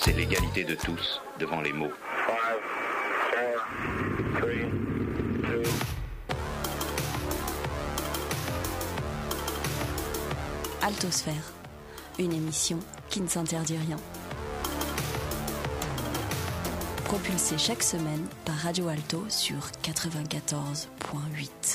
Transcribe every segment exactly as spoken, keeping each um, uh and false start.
c'est l'égalité de tous devant les maux. Altosphère, une émission qui ne s'interdit rien. Propulsée chaque semaine par Radio Alto sur quatre-vingt-quatorze virgule huit.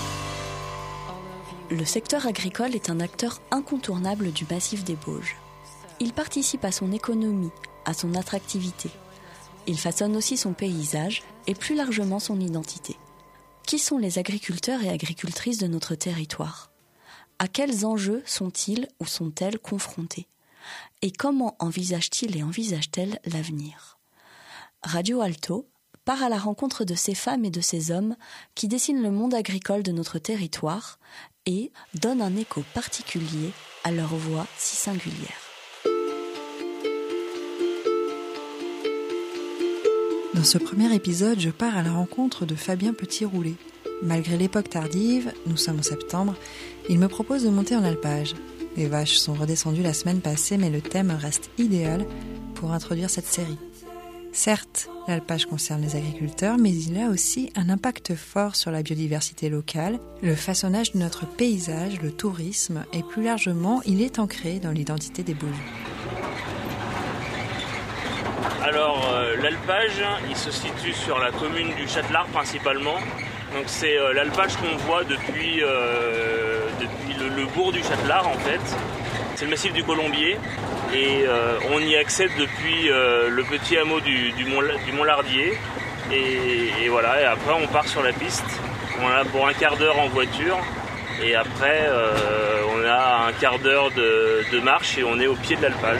Le secteur agricole est un acteur incontournable du massif des Bauges. Il participe à son économie, à son attractivité. Il façonne aussi son paysage et plus largement son identité. Qui sont les agriculteurs et agricultrices de notre territoire ? À quels enjeux sont-ils ou sont-elles confrontés ? Et comment envisagent-ils et envisagent-elles l'avenir ? Radio Alto part à la rencontre de ces femmes et de ces hommes qui dessinent le monde agricole de notre territoire et donne un écho particulier à leur voix si singulière. Dans ce premier épisode, je pars à la rencontre de Fabien Petit-Roulet. Malgré l'époque tardive, nous sommes en septembre, il me propose de monter en alpage. Les vaches sont redescendues la semaine passée, mais le thème reste idéal pour introduire cette série. Certes, l'alpage concerne les agriculteurs, mais il a aussi un impact fort sur la biodiversité locale, le façonnage de notre paysage, le tourisme, et plus largement, il est ancré dans l'identité des Bauges. Alors, euh, l'alpage, il se situe sur la commune du Châtelard principalement. Donc c'est euh, l'alpage qu'on voit depuis, euh, depuis le, le bourg du Châtelard en fait. C'est le massif du Colombier et euh, on y accède depuis euh, le petit hameau du, du, Mont, du Mont-Lardier. Et, et voilà, et après on part sur la piste. On a pour un quart d'heure en voiture et après euh, on a un quart d'heure de, de marche et on est au pied de l'alpage.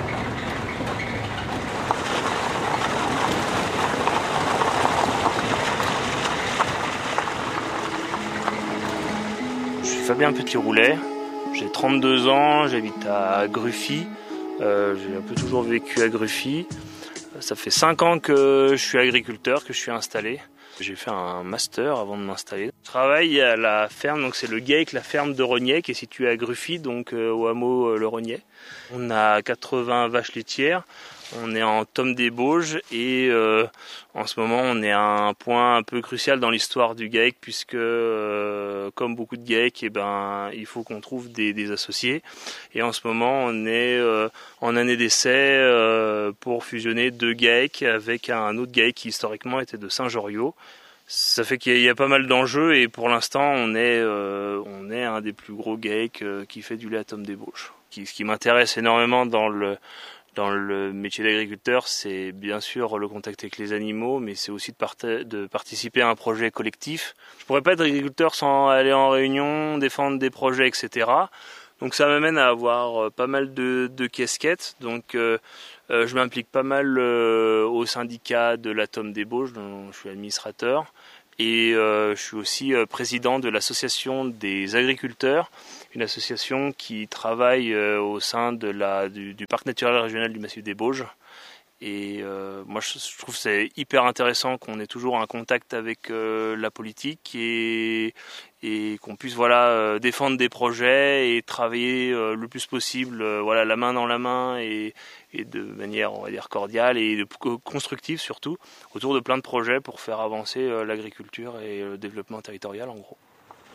Fabien Petit-Roulet, j'ai trente-deux ans, j'habite à Gruffy, euh, j'ai un peu toujours vécu à Gruffy. Ça fait cinq ans que je suis agriculteur, que je suis installé. J'ai fait un master avant de m'installer. Je travaille à la ferme, donc c'est le GAEC, la ferme de Rognet, qui est située à Gruffy, donc euh, au hameau euh, Le Rognet. On a quatre-vingts vaches laitières. On est en tome des Bauges et euh, en ce moment on est à un point un peu crucial dans l'histoire du GAEC puisque euh, comme beaucoup de GAEC, eh ben, il faut qu'on trouve des, des associés et en ce moment on est euh, en année d'essai euh, pour fusionner deux GAEC avec un autre GAEC qui historiquement était de Saint-Joriot. Ça fait qu'il y a pas mal d'enjeux et pour l'instant on est, euh, on est un des plus gros GAEC euh, qui fait du lait à tome des Bauges. Ce qui, ce qui m'intéresse énormément dans le Dans le métier d'agriculteur, c'est bien sûr le contact avec les animaux, mais c'est aussi de, part- de participer à un projet collectif. Je pourrais pas être agriculteur sans aller en réunion, défendre des projets, et cetera. Donc ça m'amène à avoir pas mal de, de casquettes. Donc euh, euh, je m'implique pas mal euh, au syndicat de la Tome des Bauges, dont je suis administrateur. Et euh, je suis aussi euh, président de l'association des agriculteurs, une association qui travaille euh, au sein de la, du, du parc naturel régional du massif des Bauges. Et euh, moi je, je trouve que c'est hyper intéressant qu'on ait toujours un contact avec euh, la politique et, et qu'on puisse voilà, euh, défendre des projets et travailler euh, le plus possible euh, voilà, la main dans la main et, et de manière on va dire cordiale et de, constructive surtout autour de plein de projets pour faire avancer euh, l'agriculture et le développement territorial en gros.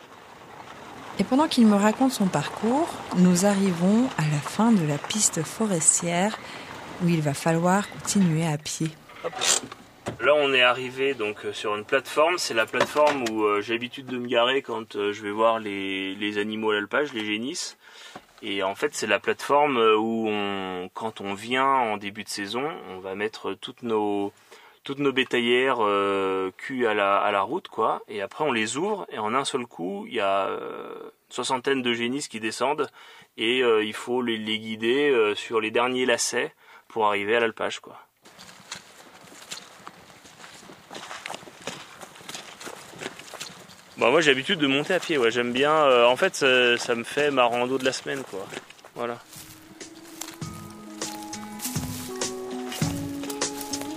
Et pendant qu'il me raconte son parcours, nous arrivons à la fin de la piste forestière où il va falloir continuer à pied. Hop. Là, on est arrivé donc sur une plateforme. C'est la plateforme où euh, j'ai l'habitude de me garer quand euh, je vais voir les, les animaux à l'alpage, les génisses. Et en fait, c'est la plateforme où, on, quand on vient en début de saison, on va mettre toutes nos, toutes nos bétaillères euh, cues à la, à la route, quoi. Et après, on les ouvre et en un seul coup, il y a euh, une soixantaine de génisses qui descendent et euh, il faut les, les guider euh, sur les derniers lacets pour arriver à l'alpage, quoi. Bon, moi j'ai l'habitude de monter à pied, ouais. J'aime bien. Euh, en fait, ça, ça me fait ma rando de la semaine, quoi. Voilà.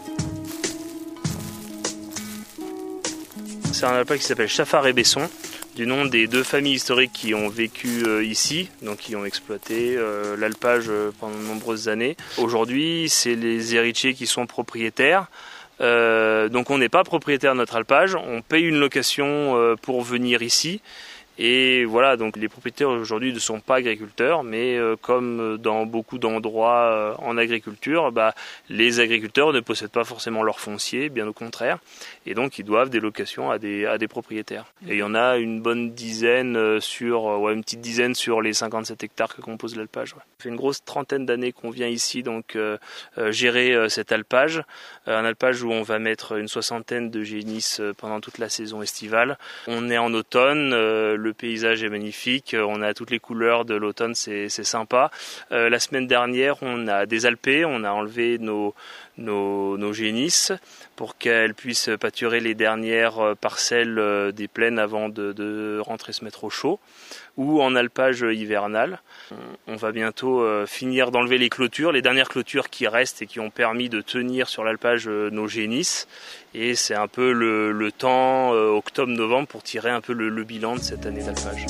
C'est un alpage qui s'appelle Chafard et Besson. du nom des deux familles historiques qui ont vécu euh, ici, donc qui ont exploité euh, l'alpage euh, pendant de nombreuses années. Aujourd'hui, c'est les héritiers qui sont propriétaires. Euh, donc on n'est pas propriétaire de notre alpage, on paye une location euh, pour venir ici. Et voilà, donc les propriétaires aujourd'hui ne sont pas agriculteurs, mais euh, comme dans beaucoup d'endroits euh, en agriculture, bah, les agriculteurs ne possèdent pas forcément leur foncier, bien au contraire, et donc ils doivent des locations à des, à des propriétaires. Et il y en a une bonne dizaine euh, sur, ouais, une petite dizaine sur les cinquante-sept hectares que compose l'alpage. Ouais. Ça fait une grosse trentaine d'années qu'on vient ici donc euh, euh, gérer euh, cet alpage, euh, un alpage où on va mettre une soixantaine de génisses euh, pendant toute la saison estivale. On est en automne. Euh, Le paysage est magnifique, on a toutes les couleurs de l'automne, c'est, c'est sympa. Euh, la semaine dernière, on a désalpé, on a enlevé nos, nos, nos génisses pour qu'elles puissent pâturer les dernières parcelles des plaines avant de, de rentrer se mettre au chaud, ou en alpage hivernal. On va bientôt finir d'enlever les clôtures, les dernières clôtures qui restent et qui ont permis de tenir sur l'alpage nos génisses. Et c'est un peu le, le temps euh, octobre-novembre pour tirer un peu le, le bilan de cette année d'alpage.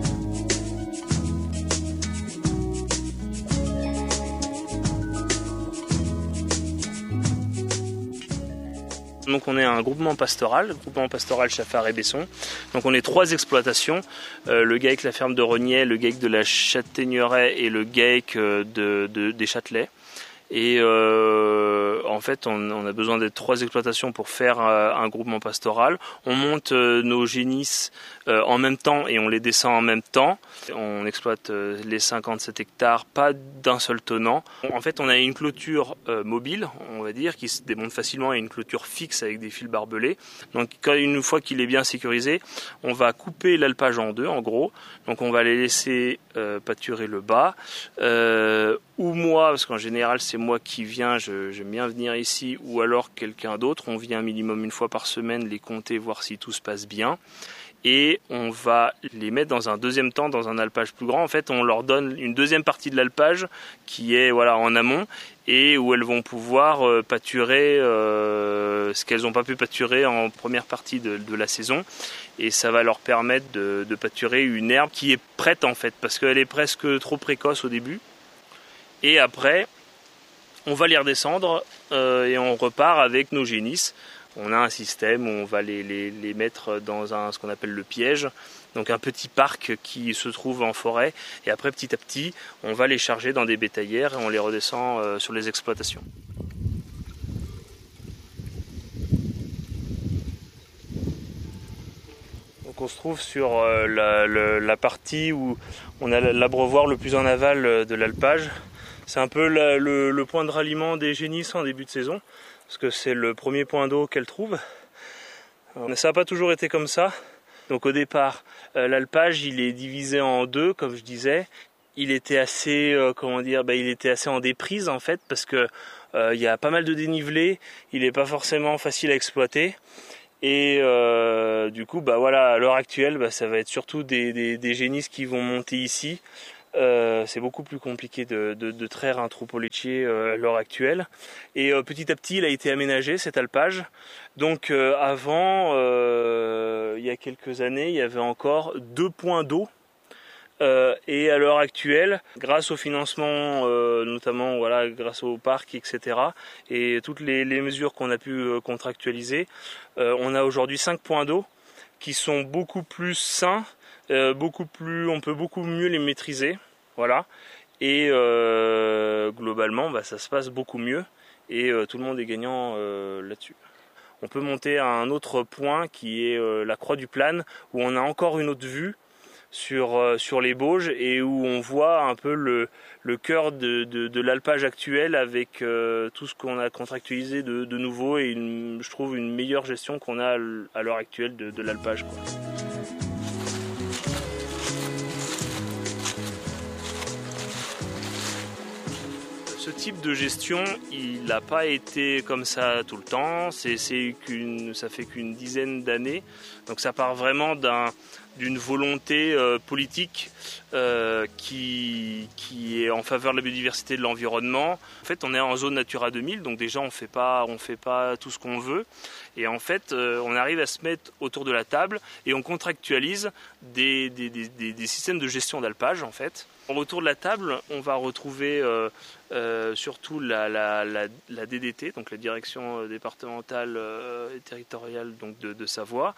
Donc on est un groupement pastoral, le groupement pastoral Chaffard et Besson. Donc on est trois exploitations, euh, le GAEC la ferme de Rognay, le GAEC de la Châtaigneraie et le GAEC de, de, des Châtelets. Et euh, en fait, on, on a besoin d'être trois exploitations pour faire euh, un groupement pastoral. On monte euh, nos génisses euh, en même temps et on les descend en même temps. On exploite euh, les cinquante-sept hectares, pas d'un seul tenant. En fait, on a une clôture euh, mobile, on va dire, qui se démonte facilement, et une clôture fixe avec des fils barbelés. Donc, quand, une fois qu'il est bien sécurisé, on va couper l'alpage en deux, en gros. Donc, on va les laisser euh, pâturer le bas. Euh, ou moi, parce qu'en général, c'est moi qui viens, je, j'aime bien venir ici, ou alors quelqu'un d'autre. On vient minimum une fois par semaine les compter, voir si tout se passe bien. Et on va les mettre dans un deuxième temps, dans un alpage plus grand. En fait, on leur donne une deuxième partie de l'alpage qui est voilà, en amont, et où elles vont pouvoir euh, pâturer euh, ce qu'elles n'ont pas pu pâturer en première partie de, de la saison. Et ça va leur permettre de, de pâturer une herbe qui est prête en fait, parce qu'elle est presque trop précoce au début. Et après, on va les redescendre euh, et on repart avec nos génisses. On a un système où on va les, les, les mettre dans un, ce qu'on appelle le piège, donc un petit parc qui se trouve en forêt. Et après, petit à petit, on va les charger dans des bétaillères et on les redescend euh, sur les exploitations. Donc on se trouve sur euh, la, la, la partie où on a l'abreuvoir le plus en aval de l'alpage. C'est un peu la, le, le point de ralliement des génisses en début de saison, parce que c'est le premier point d'eau qu'elles trouvent. Alors, ça n'a pas toujours été comme ça. Donc au départ, euh, l'alpage il est divisé en deux, comme je disais. Il était assez, euh, comment dire, bah, il était assez en déprise en fait, parce que euh, il y a pas mal de dénivelé. Il n'est pas forcément facile à exploiter. Et euh, du coup, bah voilà, à l'heure actuelle, bah, ça va être surtout des, des, des génisses qui vont monter ici. Euh, c'est beaucoup plus compliqué de, de, de traire un troupeau laitier euh, à l'heure actuelle. Et euh, petit à petit, il a été aménagé, cet alpage. Donc euh, avant, euh, il y a quelques années, il y avait encore deux points d'eau. Euh, et à l'heure actuelle, grâce au financement, euh, notamment voilà, grâce au parc, et cetera, et toutes les, les mesures qu'on a pu euh, contractualiser, euh, on a aujourd'hui cinq points d'eau qui sont beaucoup plus sains. Euh, beaucoup plus, on peut beaucoup mieux les maîtriser, voilà. Et euh, globalement, bah, ça se passe beaucoup mieux et euh, tout le monde est gagnant euh, là-dessus. On peut monter à un autre point qui est euh, la Croix du Plane, où on a encore une autre vue sur euh, sur les Bauges et où on voit un peu le le cœur de de, de l'alpage actuel avec euh, tout ce qu'on a contractualisé de, de nouveau et une, je trouve une meilleure gestion qu'on a à l'heure actuelle de, de l'alpage, quoi. Ce type de gestion, il n'a pas été comme ça tout le temps. C'est, c'est qu'une, ça fait qu'une dizaine d'années. Donc ça part vraiment d'un, d'une volonté euh, politique euh, qui, qui est en faveur de la biodiversité et de l'environnement. En fait, on est en zone Natura deux mille, donc déjà on fait pas, on fait pas tout ce qu'on veut. Et en fait, euh, on arrive à se mettre autour de la table et on contractualise des, des, des, des, des systèmes de gestion d'alpage, en fait. Autour de la table, on va retrouver euh, euh, surtout la, la, la, la D D T, donc la direction départementale euh, et territoriale donc de, de Savoie,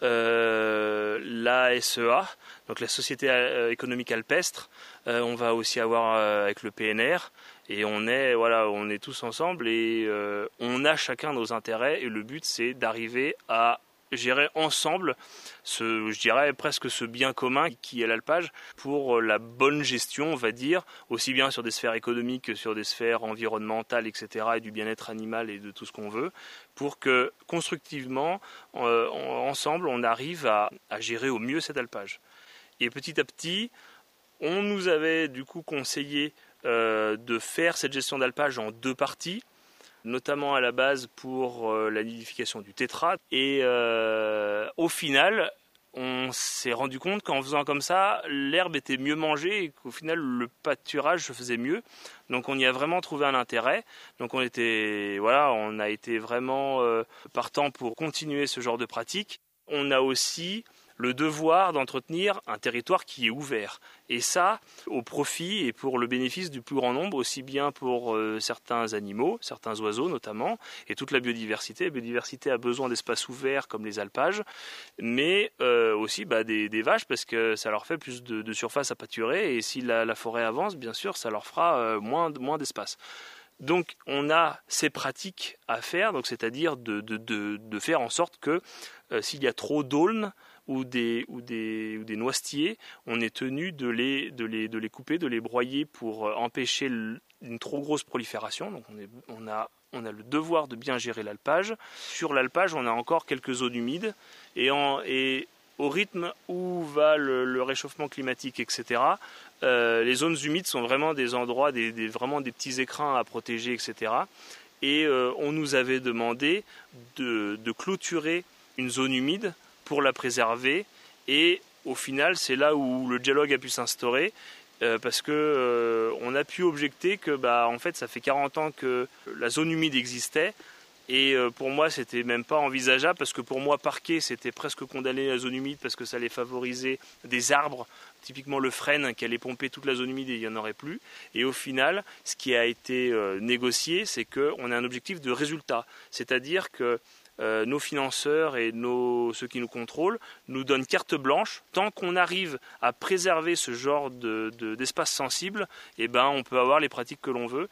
euh, la S E A, donc la Société économique alpestre. Euh, on va aussi avoir euh, avec le P N R. Et on est, voilà, on est tous ensemble et euh, on a chacun nos intérêts. Et le but, c'est d'arriver à gérer ensemble ce, je dirais presque ce bien commun qui est l'alpage pour la bonne gestion, on va dire, aussi bien sur des sphères économiques que sur des sphères environnementales, et cetera, et du bien-être animal et de tout ce qu'on veut, pour que constructivement, euh, ensemble, on arrive à, à gérer au mieux cet alpage. Et petit à petit, on nous avait du coup conseillé euh, de faire cette gestion d'alpage en deux parties, notamment à la base pour euh, la nidification du tétras. Et euh, au final, on s'est rendu compte qu'en faisant comme ça, l'herbe était mieux mangée et qu'au final, le pâturage se faisait mieux. Donc on y a vraiment trouvé un intérêt. Donc on était, voilà, on a été vraiment euh, partant pour continuer ce genre de pratique. On a aussi le devoir d'entretenir un territoire qui est ouvert. Et ça, au profit et pour le bénéfice du plus grand nombre, aussi bien pour euh, certains animaux, certains oiseaux notamment, et toute la biodiversité. La biodiversité a besoin d'espaces ouverts comme les alpages, mais euh, aussi bah, des, des vaches, parce que ça leur fait plus de, de surface à pâturer, et si la, la forêt avance, bien sûr, ça leur fera euh, moins, moins d'espace. Donc on a ces pratiques à faire, donc c'est-à-dire de, de, de, de faire en sorte que euh, s'il y a trop d'aulnes ou des, ou, des, ou des noisetiers, on est tenu de les, de, les, de les couper, de les broyer pour empêcher une trop grosse prolifération. Donc on, est, on, a, on a le devoir de bien gérer l'alpage. Sur l'alpage, on a encore quelques zones humides et, en, et au rythme où va le, le réchauffement climatique, et cetera, euh, les zones humides sont vraiment des endroits, des, des, vraiment des petits écrins à protéger, et cetera. Et euh, on nous avait demandé de, de clôturer une zone humide pour la préserver, et au final c'est là où le dialogue a pu s'instaurer, euh, parce que euh, on a pu objecter que bah en fait ça fait quarante ans que la zone humide existait, et euh, pour moi c'était même pas envisageable, parce que pour moi parquer c'était presque condamner la zone humide, parce que ça allait favoriser des arbres, typiquement le frêne qui allait pomper toute la zone humide et il n'y en aurait plus. Et au final, ce qui a été euh, négocié, c'est qu'on a un objectif de résultat, c'est-à-dire que Euh, nos financeurs et nos, ceux qui nous contrôlent nous donnent carte blanche. Tant qu'on arrive à préserver ce genre de, de, d'espace sensible, eh ben, on peut avoir les pratiques que l'on veut.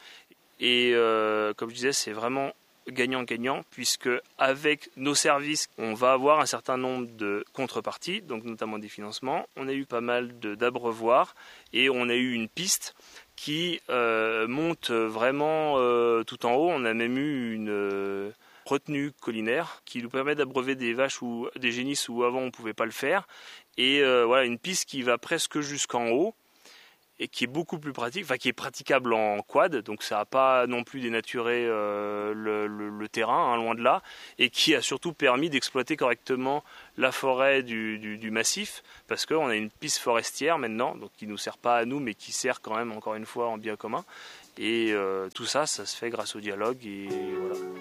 Et euh, comme je disais, c'est vraiment gagnant-gagnant, puisque avec nos services, on va avoir un certain nombre de contreparties, donc notamment des financements. On a eu pas mal de, d'abreuvoirs et on a eu une piste qui euh, monte vraiment euh, tout en haut. On a même eu une... Euh, retenue collinaire qui nous permet d'abreuver des vaches ou des génisses où avant on ne pouvait pas le faire, et euh, voilà, une piste qui va presque jusqu'en haut et qui est beaucoup plus pratique, enfin qui est praticable en quad, donc ça n'a pas non plus dénaturé euh, le, le, le terrain, hein, loin de là, et qui a surtout permis d'exploiter correctement la forêt du, du, du massif, parce qu'on a une piste forestière maintenant, donc qui ne nous sert pas à nous, mais qui sert quand même encore une fois en bien commun, et euh, tout ça, ça se fait grâce au dialogue, et voilà.